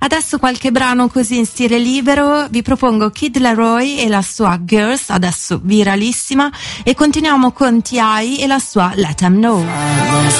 Adesso qualche brano così in stile libero, vi propongo Kid Laroi e la sua Girls, adesso viralissima, e continuiamo con T.I. e la sua Let 'Em Know.